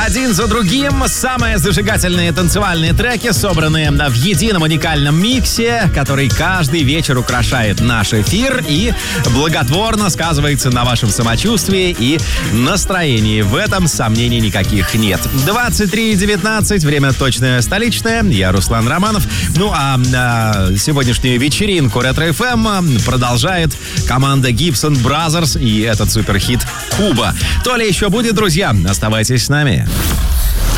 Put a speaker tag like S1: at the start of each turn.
S1: Один за другим самые зажигательные танцевальные треки, собранные в едином уникальном миксе, который каждый вечер украшает наш эфир и благотворно сказывается на вашем самочувствии и настроении. В этом сомнений никаких нет. 23:19, время точное столичное. Я Руслан Романов. Ну а сегодняшнюю вечеринку Ретро-ФМ продолжает команда Gibson Brothers и этот суперхит «Куба». То ли еще будет, друзья. Оставайтесь с нами.